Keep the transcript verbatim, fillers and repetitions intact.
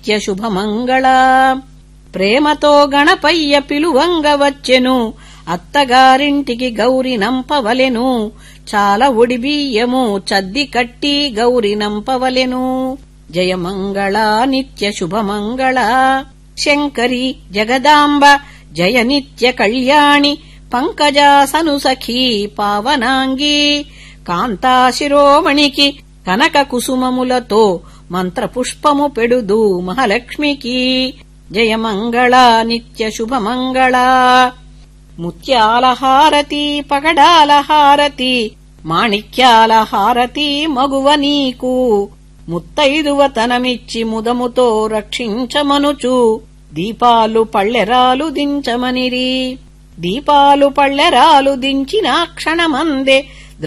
నిత్య శుభమంగళ. ప్రేమతో గణపయ్య పిలువంగ వచ్చెను, అత్తగారింటికి గౌరి నంపవలెను. చాలా ఒడిబియ్యము చద్ది కట్టి గౌరి నంపవలెను. జయమంగళ నిత్య శుభమంగళ. శంకరి జగదాంబ జయ నిత్య కళ్యాణి, పంకజాసను సఖీ పావనాంగి. కాంతాశిరోమణికి కనక కుసుమములతో మంత్రపుష్పము పెడుదు మహాలక్ష్మికి. జయమంగళ నిత్య శుభమంగళ. ముత్యాల హారతి పగడాల హారతి, మాణిక్యాల హారతి మగువ నీకు. ముత్తైదువ తనమిచ్చి ముదముతో రక్షించమనుచు, దీపాలు పళ్ళెరాలు దించమనిరి. దీపాలు పళ్ళెరాలు దించిన క్షణమందే